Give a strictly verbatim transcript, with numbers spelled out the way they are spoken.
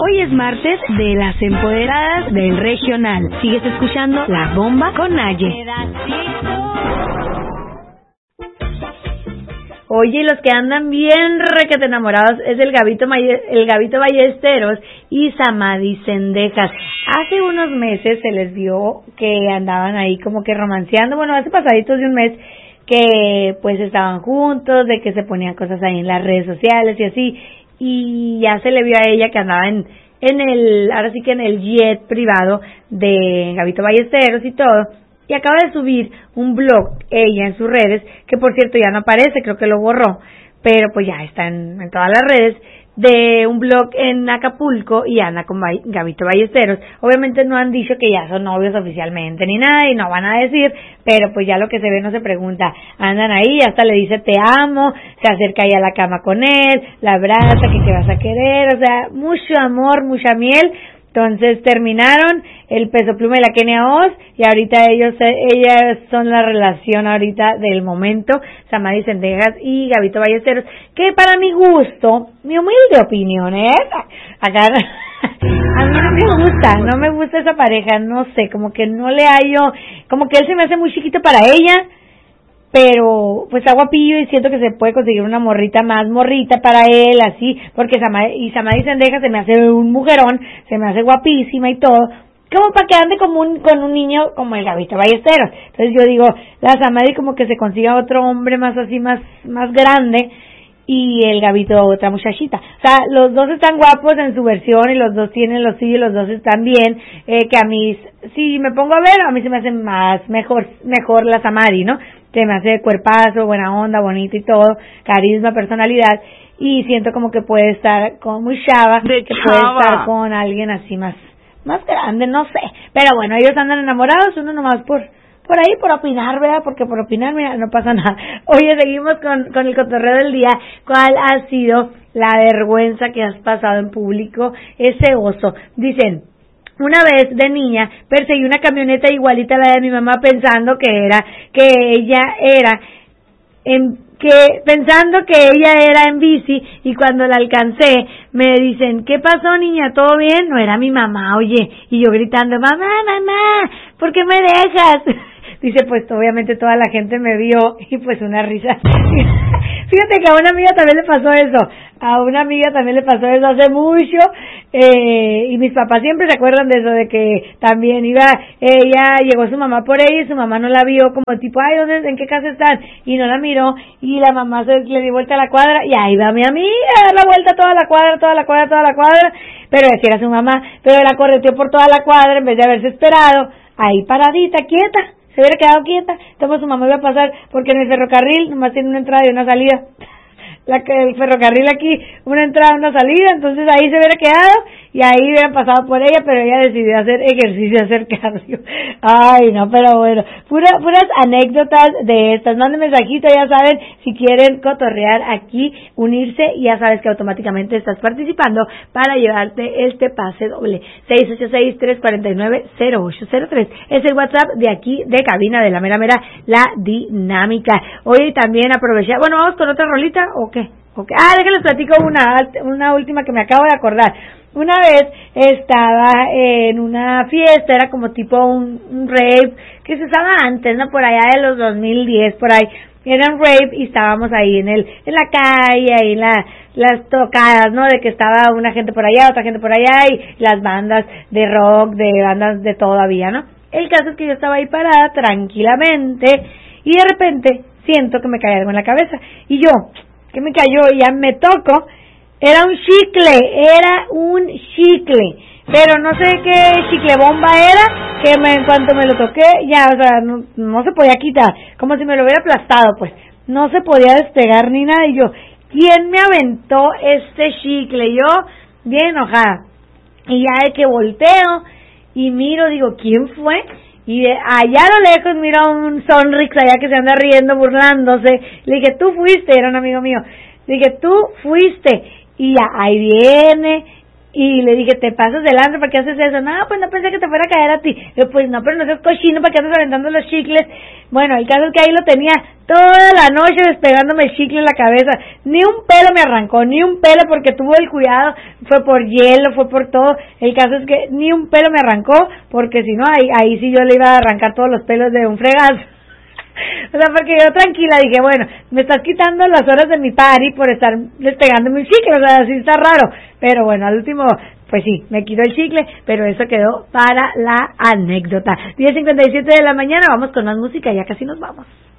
Hoy es martes de las empoderadas del regional. Sigues escuchando La Bomba con Naye. Oye, los que andan bien requete enamorados es el Gabito, Maye, el Gabito Ballesteros y Samadhi Cendejas. Hace unos meses se les vio que andaban ahí como que romanceando, bueno, hace pasaditos de un mes, que pues estaban juntos, de que se ponían cosas ahí en las redes sociales y así, y ya se le vio a ella que andaba en, en el, ahora sí que en el jet privado de Gabito Ballesteros y todo, y acaba de subir un blog ella en sus redes, que por cierto ya no aparece, creo que lo borró, pero pues ya está en, en todas las redes, de un blog en Acapulco y anda con Gabito Ballesteros. Obviamente no han dicho que ya son novios oficialmente ni nada y no van a decir, pero pues ya lo que se ve no se pregunta. Andan ahí, hasta le dice te amo, se acerca ahí a la cama con él, la abraza, que te vas a querer, o sea, mucho amor, mucha miel. Entonces terminaron el Peso Pluma y la Kenia Oz y ahorita ellos ellas son la relación ahorita del momento, Samadhi Cendejas y Gabito Ballesteros, que para mi gusto, mi humilde opinión es, acá, a mí no me gusta, no me gusta esa pareja, no sé, como que no le hallo, como que él se me hace muy chiquito para ella, pero pues está guapillo y siento que se puede conseguir una morrita más morrita para él, así, porque Samadhi, y Samadhi Cendejas se me hace un mujerón, se me hace guapísima y todo, como para que ande como un, con un niño como el Gabito Ballesteros. Entonces yo digo, la Samadhi como que se consiga otro hombre más así, más, más grande, y el Gabito otra muchachita. O sea, los dos están guapos en su versión y los dos tienen lo suyo y los dos están bien, eh, que a mí, si me pongo a ver, a mí se me hace más, mejor, mejor la Samadhi, ¿no? Se me hace cuerpazo, buena onda, bonito y todo, carisma, personalidad, y siento como que puede estar con muy chava, que puede estar con alguien así más, más grande, no sé, pero bueno, ellos andan enamorados, uno nomás por, por ahí, por opinar, ¿verdad? Porque por opinar, mira, no pasa nada. Oye, seguimos con, con el cotorreo del día. ¿Cuál ha sido la vergüenza que has pasado en público? Ese oso. Dicen, una vez de niña perseguí una camioneta igualita a la de mi mamá pensando que era, que ella era, en, que pensando que ella era en bici, y cuando la alcancé me dicen, ¿qué pasó, niña? ¿Todo bien? No era mi mamá, oye, y yo gritando, mamá, mamá, ¿por qué me dejas? Dice, pues obviamente toda la gente me vio y pues una risa. Fíjate que a una amiga también le pasó eso, a una amiga también le pasó eso hace mucho, eh, y mis papás siempre se acuerdan de eso, de que también iba, ella, llegó su mamá por ella y su mamá no la vio, como tipo, ay, ¿dónde, en qué casa están? Y no la miró, y la mamá se le dio vuelta a la cuadra, y ahí va mi amiga a dar la vuelta toda la cuadra, toda la cuadra, toda la cuadra, pero decía era su mamá, pero la correteó por toda la cuadra en vez de haberse esperado, ahí paradita, quieta. Se hubiera quedado quieta, entonces su mamá iba a pasar, porque en el ferrocarril nomás tiene una entrada y una salida. La, el ferrocarril aquí, una entrada y una salida, entonces ahí se hubiera quedado y ahí hubieran pasado por ella, pero ella decidió hacer ejercicio, hacer cardio. Ay, no, pero bueno, pura, puras anécdotas de estas. Manden mensajito, ya saben, si quieren cotorrear aquí, unirse, y ya sabes que automáticamente estás participando para llevarte este pase doble. seis ocho seis, tres cuatro nueve, cero ocho cero tres es el WhatsApp de aquí, de cabina, de la mera mera, la dinámica. Hoy también aprovechar, bueno, vamos con otra rolita, ¿o qué? Okay. Ah, déjenles platico una, una última que me acabo de acordar. Una vez estaba en una fiesta, era como tipo un, un rave que se usaba antes, ¿no? Por allá de los dos mil diez, por ahí. Era un rave y estábamos ahí en el, en la calle, ahí en la, las tocadas, ¿no? De que estaba una gente por allá, otra gente por allá, y las bandas de rock, de bandas de todavía, ¿no? El caso es que yo estaba ahí parada tranquilamente y de repente siento que me cae algo en la cabeza. Y yo, que me cayó y ya me toco, era un chicle, era un chicle, pero no sé qué chicle bomba era, que me, en cuanto me lo toqué, ya, o sea, no, no se podía quitar, como si me lo hubiera aplastado, pues, no se podía despegar ni nada, y yo, ¿quién me aventó este chicle? Yo, bien enojada, y ya de que volteo, y miro, digo, ¿quién fue? Y de allá a lo lejos miro a un Sonrix allá que se anda riendo, burlándose. Le dije, tú fuiste, era un amigo mío. Le dije, tú fuiste. Y ya, ahí viene, Y le dije, ¿te pasas delante? ¿Para qué haces eso? No, pues no pensé que te fuera a caer a ti. Yo, pues no, pero no seas cochino, ¿para qué andas aventando los chicles? Bueno, el caso es que ahí lo tenía toda la noche despegándome el chicle en la cabeza. Ni un pelo me arrancó, ni un pelo, porque tuvo el cuidado, fue por hielo, fue por todo. El caso es que ni un pelo me arrancó, porque si no, ahí, ahí sí yo le iba a arrancar todos los pelos de un fregazo. O sea, porque yo tranquila dije, bueno, me estás quitando las horas de mi party por estar despegándome un chicle, o sea, así está raro. Pero bueno, al último, pues sí, me quitó el chicle, pero eso quedó para la anécdota. diez cincuenta y siete de la mañana, vamos con más música, ya casi nos vamos.